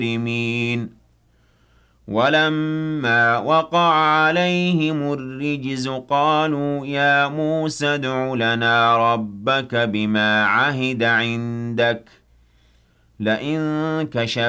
المجرمين ولما وقع عليهم الرجز قالوا يا موسى ادْعُ لنا ربك بما عهد عندك لئن كشفت